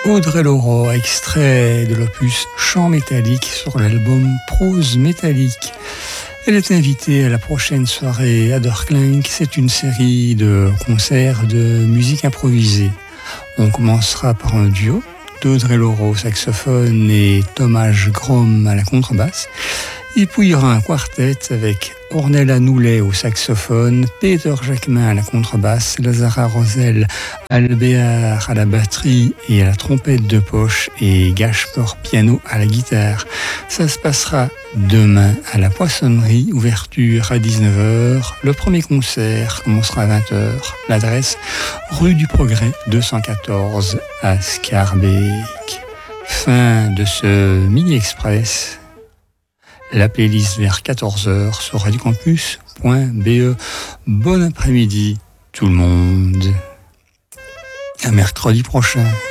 Audrey Lauroy, extrait de l'opus Chant métallique sur l'album Prose métallique. Elle est invitée à la prochaine soirée à Dorklinck. C'est une série de concerts de musique improvisée. On commencera par un duo d'Audrey Lauroy au saxophone et Thomas Grom à la contrebasse. Et puis il y aura un quartet avec Ornella Noulet au saxophone, Peter Jacquemin à la contrebasse, Lazara Rosel Albéar à la batterie et à la trompette de poche et Gashpor piano à la guitare. Ça se passera demain à la Poissonnerie, ouverture à 19h. Le premier concert commencera à 20h. L'adresse rue du Progrès 214 à Schaerbeek. Fin de ce mini-express. La playlist vers 14h sur radiocampus.be. Bon après-midi tout le monde. À mercredi prochain.